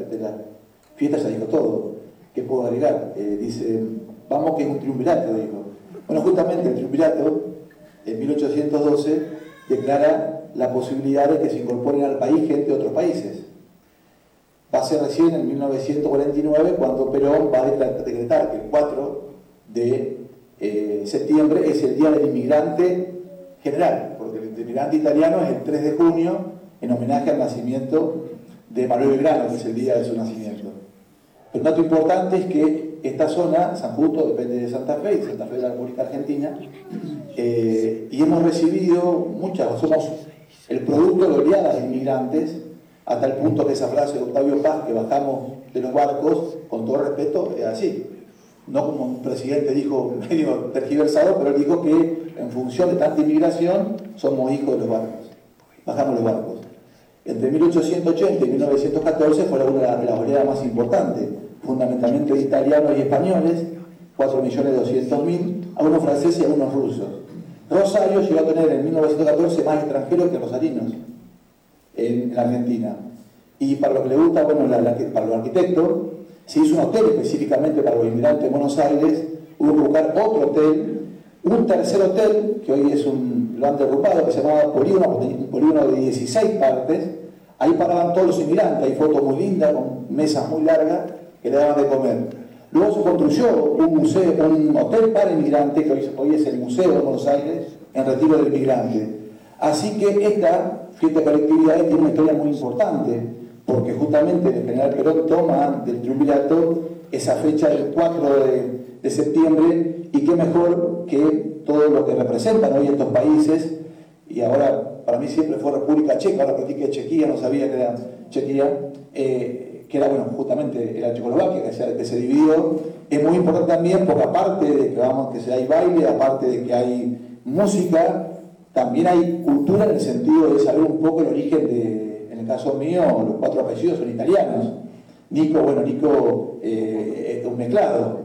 de la fiesta ya dijo todo. ¿Qué puedo agregar? Dice, vamos que es un triunvirato, dijo. Bueno, justamente el triunvirato, en 1812, declara la posibilidad de que se incorporen al país gente de otros países. Va a ser recién en 1949 cuando Perón va a decretar que el 4 de septiembre es el Día del Inmigrante General, porque el inmigrante italiano es el 3 de junio en homenaje al nacimiento de Manuel Belgrano, que es el día de su nacimiento. Pero un dato importante es que esta zona, San Justo, depende de Santa Fe, y Santa Fe de la República Argentina, y hemos recibido muchas, somos el producto de oleadas de inmigrantes, hasta el punto que esa frase de Octavio Paz, que bajamos de los barcos, con todo respeto, es así. No como un presidente dijo, medio tergiversado, pero él dijo que en función de tanta inmigración somos hijos de los barcos. Bajamos los barcos. Entre 1880 y 1914 fue una de las oleadas más importantes, fundamentalmente de italianos y españoles, 4.200.000, algunos franceses y algunos rusos. Rosario llegó a tener en 1914 más extranjeros que rosarinos en la Argentina. Y para lo que le gusta, bueno, para los arquitectos, se hizo un hotel específicamente para los inmigrantes de Buenos Aires, hubo que buscar otro hotel, un tercer hotel, que hoy lo han derrumbado, que se llamaba Polígono, un polígono de 16 partes, ahí paraban todos los inmigrantes, hay fotos muy lindas, con mesas muy largas, que le daban de comer. Luego se construyó un hotel para inmigrantes, que hoy es el Museo de Buenos Aires, en Retiro del Inmigrante. Así que esta fiesta de colectividades tiene una historia muy importante, porque justamente el general Perón toma del triunvirato esa fecha del 4 de septiembre, y qué mejor que todo lo que representan hoy estos países, y ahora para mí siempre fue República Checa, ahora practiqué Chequia, no sabía que era Chequia, que era, bueno, justamente era Checoslovaquia, que se dividió. Es muy importante también porque aparte de que hay baile, aparte de que hay música, también hay cultura en el sentido de saber un poco el origen de, en el caso mío, los 4 apellidos son italianos. Nico es un mezclado,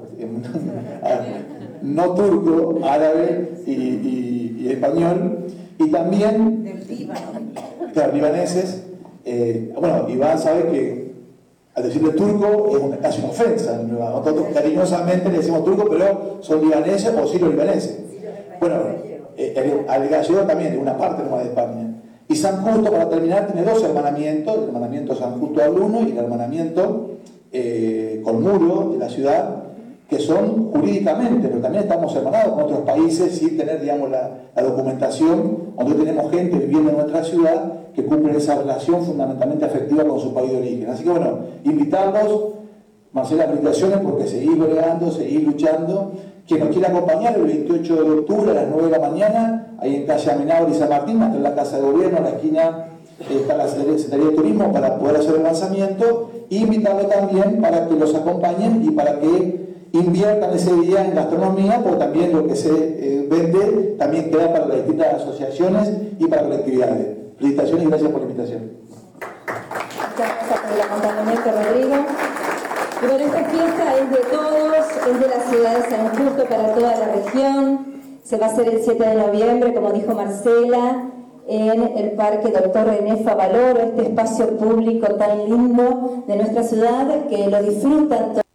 no turco, árabe y español, y también del Líbano. Claro, libaneses. Bueno, Iván sabe que al decirle turco es casi una ofensa. Nosotros cariñosamente le decimos turco, pero son libaneses o sirio-libaneses. Bueno, al gallego también, de una parte nomás de España. Y San Justo, para terminar, tiene 2 hermanamientos: el hermanamiento San Justo Abluno y el hermanamiento Colmuro de la ciudad, que son jurídicamente, pero también estamos hermanados con otros países sin tener, digamos, la documentación, donde tenemos gente viviendo en nuestra ciudad que cumple esa relación fundamentalmente afectiva con su país de origen. Así que bueno, invitarlos, Marcela, felicitaciones porque seguís bregando, seguís luchando. Quien nos quiera acompañar el 28 de octubre a las 9 de la mañana, ahí en calle Amenábar y San Martín, hasta en la Casa de Gobierno, en la esquina está la Secretaría de Turismo, para poder hacer el lanzamiento, e invitarlos también para que los acompañen y para que inviertan ese día en gastronomía, porque también lo que se vende también queda para las distintas asociaciones y para colectividades. Felicitaciones y gracias por la invitación. Muchas gracias por el acompañamiento, Rodrigo. Y bueno, esta fiesta es de todos, es de la ciudad de San Justo para toda la región. Se va a hacer el 7 de noviembre, como dijo Marcela, en el Parque Dr. René Favaloro, este espacio público tan lindo de nuestra ciudad, que lo disfrutan todos.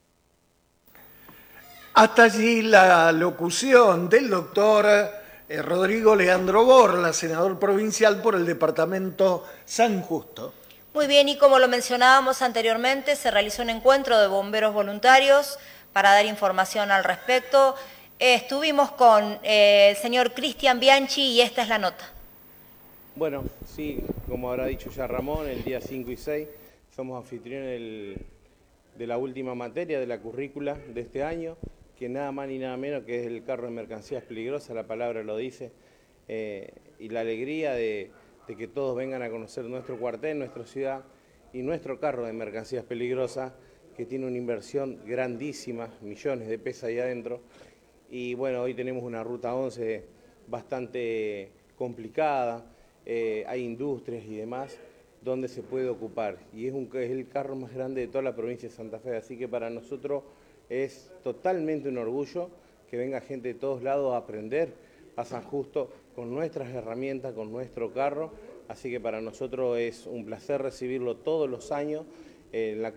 Hasta allí la locución del doctor Rodrigo Leandro Borla, senador provincial por el departamento San Justo. Muy bien, y como lo mencionábamos anteriormente, se realizó un encuentro de bomberos voluntarios para dar información al respecto. Estuvimos con el señor Cristian Bianchi y esta es la nota. Bueno, sí, como habrá dicho ya Ramón, el día 5 y 6 somos anfitriones de la última materia de la currícula de este año, que nada más ni nada menos que es el carro de mercancías peligrosas, la palabra lo dice, y la alegría de que todos vengan a conocer nuestro cuartel, nuestra ciudad y nuestro carro de mercancías peligrosas, que tiene una inversión grandísima, millones de pesos ahí adentro. Y bueno, hoy tenemos una ruta 11 bastante complicada, hay industrias y demás donde se puede ocupar, y es el carro más grande de toda la provincia de Santa Fe, así que para nosotros es totalmente un orgullo que venga gente de todos lados a aprender a San Justo con nuestras herramientas, con nuestro carro, así que para nosotros es un placer recibirlo todos los años.